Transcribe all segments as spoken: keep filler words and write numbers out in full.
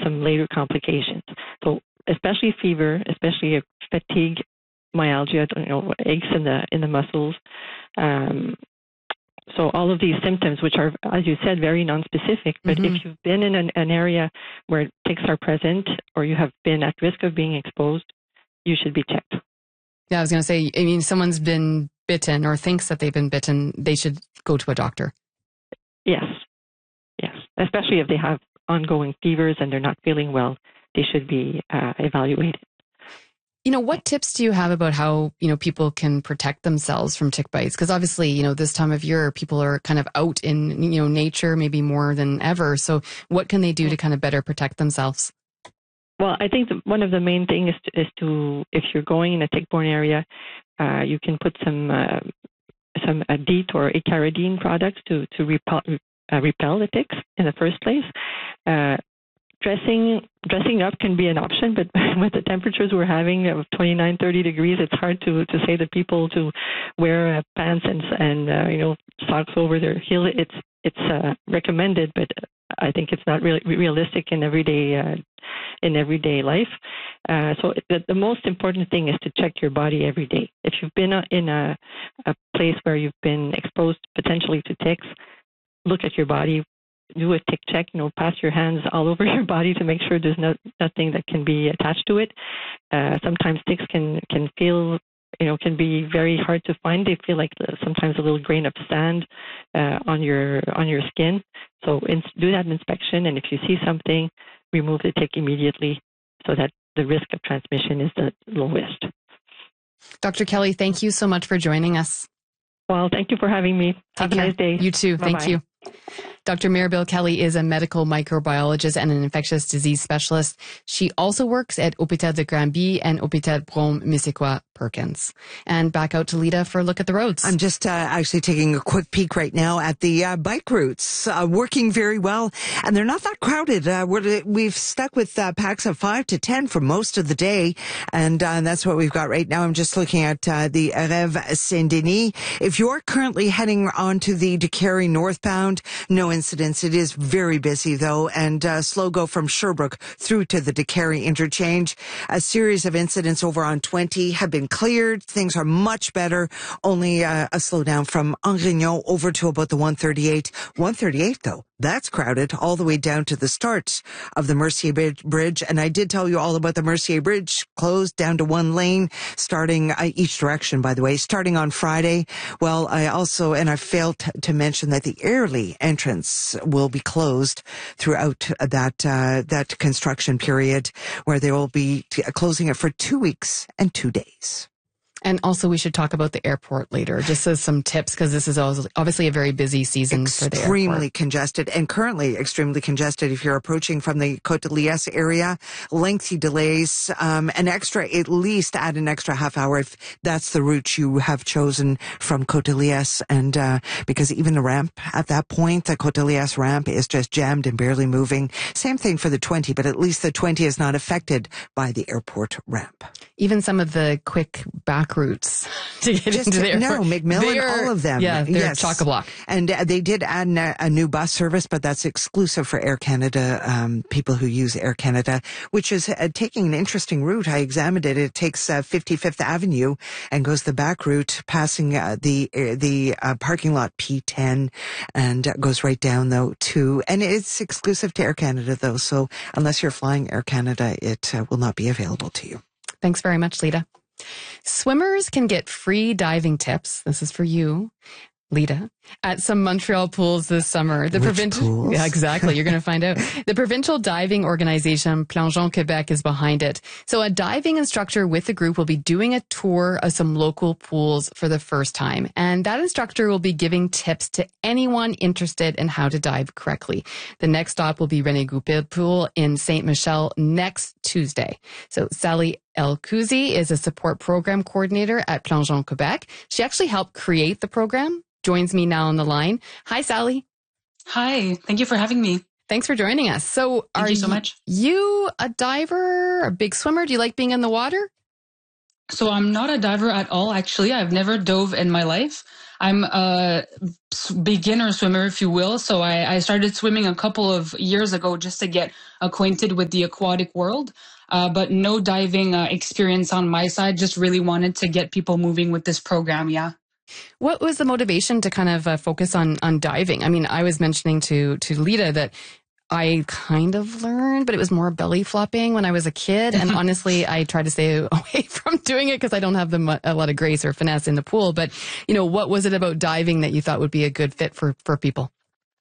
some later complications. So especially fever, especially fatigue, myalgia, you know, aches in the in the muscles. Um, so all of these symptoms, which are, as you said, very nonspecific, but mm-hmm. if you've been in an, an area where ticks are present or you have been at risk of being exposed, you should be checked. Yeah, I was going to say, I mean, someone's been bitten or thinks that they've been bitten, they should go to a doctor. Yes, yes, especially if they have ongoing fevers and they're not feeling well, they should be uh, evaluated. You know, what tips do you have about how, you know, people can protect themselves from tick bites? Because obviously, you know, this time of year, people are kind of out in, you know, nature maybe more than ever. So what can they do to kind of better protect themselves? Well, I think the, one of the main things is to, is to, if you're going in a tick-borne area, uh, you can put some uh, some uh, DEET or Icaridine products to to repel, uh, repel the ticks in the first place. Uh, dressing dressing up can be an option, but with the temperatures we're having of twenty-nine, thirty degrees, it's hard to, to say to people to wear uh, pants and and uh, you know socks over their heel. It's it's uh, recommended, but I think it's not really realistic in everyday uh, in everyday life. Uh, so the, the most important thing is to check your body every day. If you've been in a, a place where you've been exposed potentially to ticks, look at your body, do a tick check. You know, pass your hands all over your body to make sure there's no, nothing that can be attached to it. Uh, sometimes ticks can can feel. You know, can be very hard to find. They feel like sometimes a little grain of sand uh, on your on your skin. So in, do that inspection, and if you see something, remove the tick immediately so that the risk of transmission is the lowest. Doctor Kelly, thank you so much for joining us. Well, thank you for having me. Have Take a care. nice day. You too. Bye-bye. Thank you. Doctor Maribel Kelly is a medical microbiologist and an infectious disease specialist. She also works at Hôpital de Granby and Hôpital Brome-Missisquoi Perkins. And back out to Lita for a look at the roads. I'm just uh, actually taking a quick peek right now at the uh, bike routes, uh, working very well, and they're not that crowded. Uh, we're, we've stuck with uh, packs of five to ten for most of the day, and uh, that's what we've got right now. I'm just looking at uh, the Rêve Saint-Denis. If you're currently heading onto the Décarie northbound, no incidents. It is very busy, though, and uh, slow go from Sherbrooke through to the Décarie interchange. A series of incidents over on twenty have been cleared. Things are much better. Only uh, a slowdown from Angrignon over to about the one thirty-eight. one thirty-eight, though, that's crowded all the way down to the start of the Mercier Bridge. And I did tell you all about the Mercier Bridge, closed down to one lane, starting uh, each direction, by the way, starting on Friday. Well, I also, and I failed t- to mention that the Airlie entrance will be closed throughout that uh, that construction period, where they will be t- closing it for two weeks and two days. And also, we should talk about the airport later, just as some tips, because this is obviously a very busy season for the airport. Extremely congested, and currently extremely congested if you're approaching from the Côte de Liesse area. Lengthy delays, um, an extra, at least add an extra half hour if that's the route you have chosen from Côte de Liesse. And uh, because even the ramp at that point, the Côte de Liesse ramp is just jammed and barely moving. Same thing for the twenty, but at least the twenty is not affected by the airport ramp. Even some of the quick back routes to get Just into the airport. No, McMillan, They're, all of them. Yeah, they're yes. chock-a-block. And uh, they did add a, a new bus service, but that's exclusive for Air Canada, um, people who use Air Canada, which is uh, taking an interesting route. I examined it. It takes uh, fifty-fifth Avenue and goes the back route, passing uh, the uh, the uh, parking lot P ten, and uh, goes right down, though, to, and it's exclusive to Air Canada, though, so unless you're flying Air Canada, it uh, will not be available to you. Thanks very much, Lita. Swimmers can get free diving tips. This is for you, Lita, at some Montreal pools this summer. The Which provincial, pools? Yeah, exactly. You're going to find out. The provincial diving organization Plongeon Québec is behind it. So a diving instructor with the group will be doing a tour of some local pools for the first time. And that instructor will be giving tips to anyone interested in how to dive correctly. The next stop will be René Goupil Pool in Saint Michel next Tuesday. So Sally El Kuzi is a support program coordinator at Plongeon Québec. She actually helped create the program. Joins me now on the line. Hi, Sally. Hi. Thank you for having me. Thanks for joining us. So Thank are you so much. you a diver, a big swimmer? Do you like being in the water? So I'm not a diver at all, actually. I've never dove in my life. I'm a beginner swimmer, if you will. So I, I started swimming a couple of years ago just to get acquainted with the aquatic world. Uh, but no diving uh, experience on my side. Just really wanted to get people moving with this program. Yeah. What was the motivation to kind of uh, focus on on diving? I mean, I was mentioning to to Lita that I kind of learned, but it was more belly flopping when I was a kid. And honestly, I try to stay away from doing it because I don't have the, a lot of grace or finesse in the pool. But, you know, what was it about diving that you thought would be a good fit for, for people?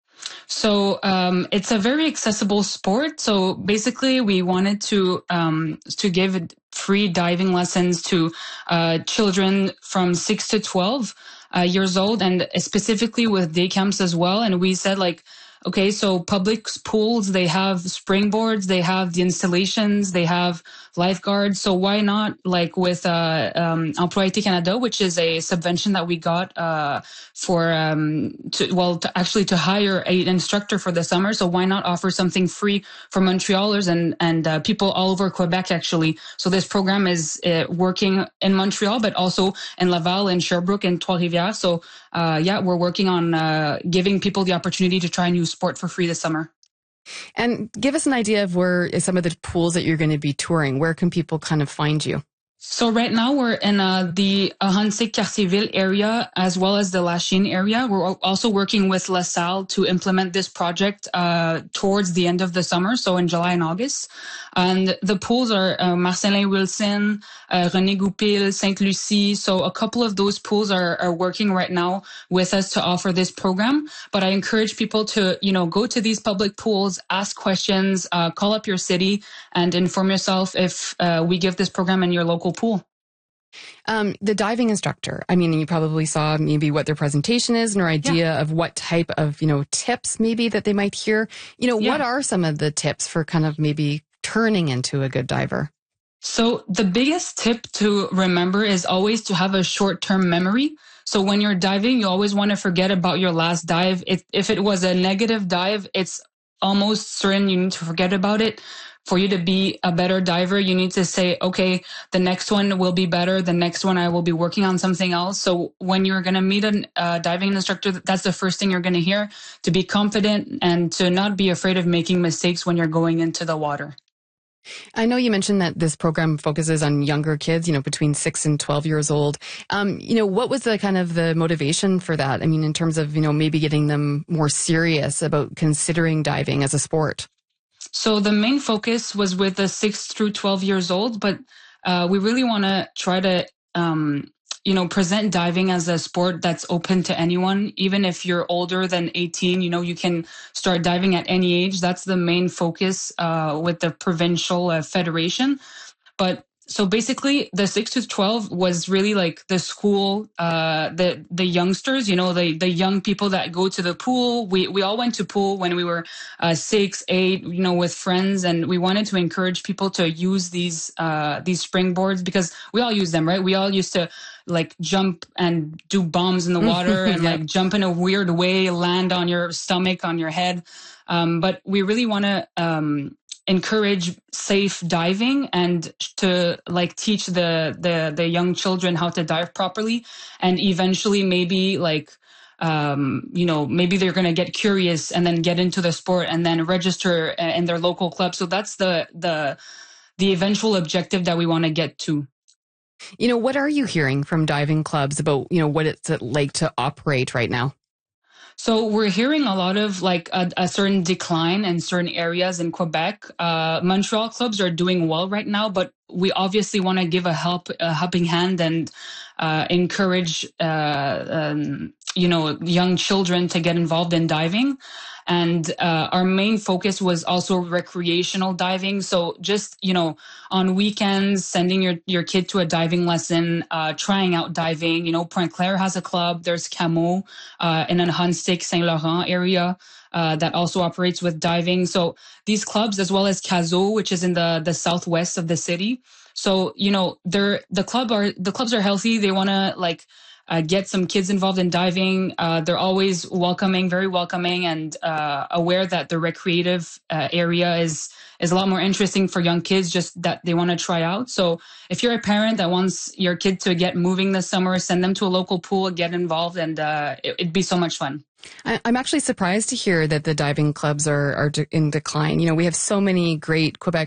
So um, it's a very accessible sport. So basically, we wanted to um, to give free diving lessons to uh, children from six to twelve uh, years old, and specifically with day camps as well. And we said, like, okay, so public pools, they have springboards, they have the installations, they have lifeguards. So why not, like with uh, um, Employabilité Canada, which is a subvention that we got uh, for, um, to, well, to actually to hire an instructor for the summer. So why not offer something free for Montrealers and, and uh, people all over Quebec, actually. So this program is uh, working in Montreal, but also in Laval, in Sherbrooke, and Trois-Rivières. So uh, yeah, we're working on uh, giving people the opportunity to try a new sport for free this summer. And give us an idea of where some of the pools that you're going to be touring. Where can people kind of find you? So right now we're in uh, the Ahuntsic-Cartierville area as well as the Lachine area. We're also working with LaSalle to implement this project uh, towards the end of the summer, so in July and August. And the pools are uh, Marcellin Wilson, uh, René Goupil, Sainte Lucie. So a couple of those pools are, are working right now with us to offer this program. But I encourage people to, you know, go to these public pools, ask questions, uh, call up your city, and inform yourself if uh, we give this program in your local pool. Um, the diving instructor, I mean, you probably saw maybe what their presentation is and or idea yeah. of what type of, you know, tips maybe that they might hear. You know, yeah. what are some of the tips for kind of maybe turning into a good diver? So the biggest tip to remember is always to have a short-term memory. So when you're diving, you always want to forget about your last dive. If, if it was a negative dive, it's almost certain you need to forget about it. For you to be a better diver, you need to say, okay, the next one will be better. The next one, I will be working on something else. So when you're going to meet a uh, diving instructor, that's the first thing you're going to hear, to be confident and to not be afraid of making mistakes when you're going into the water. I know you mentioned that this program focuses on younger kids, you know, between six and twelve years old. Um, you know, what was the kind of the motivation for that? I mean, in terms of, you know, maybe getting them more serious about considering diving as a sport? So the main focus was with the six through twelve years old, but uh, we really want to try to, um, you know, present diving as a sport that's open to anyone. Even if you're older than eighteen, you know, you can start diving at any age. That's the main focus uh, with the provincial uh, federation. But so basically, the six to twelve was really like the school, uh, the the youngsters, you know, the the young people that go to the pool. We we all went to pool when we were uh, six, eight, you know, with friends, and we wanted to encourage people to use these uh, these springboards because we all use them, right? We all used to like jump and do bombs in the water and like jump in a weird way, land on your stomach, on your head. Um, but we really want to um, encourage safe diving and to like teach the, the, the young children how to dive properly. And eventually maybe like, um, you know, maybe they're going to get curious and then get into the sport and then register in their local club. So that's the, the, the eventual objective that we want to get to. You know, what are you hearing from diving clubs about, you know, what it's like to operate right now? So we're hearing a lot of like a, a certain decline in certain areas in Quebec. Uh, Montreal clubs are doing well right now, but we obviously want to give a help, a helping hand and uh, encourage, uh, um, you know, young children to get involved in diving. And uh, our main focus was also recreational diving. So just, you know, on weekends, sending your, your kid to a diving lesson, uh, trying out diving. You know, Pointe Claire has a club. There's Camo uh, in an Ahuntsic, Saint Laurent area uh, that also operates with diving. So these clubs, as well as Cazot, which is in the, the southwest of the city. So, you know, they're, the club are, the clubs are healthy. They want to like, uh, get some kids involved in diving. Uh, they're always welcoming, very welcoming, and uh, aware that the recreative uh, area is is a lot more interesting for young kids, just that they want to try out. So if you're a parent that wants your kid to get moving this summer, send them to a local pool, get involved, and uh, it, it'd be so much fun. I'm actually surprised to hear that the diving clubs are, are in decline. You know, we have so many great Quebec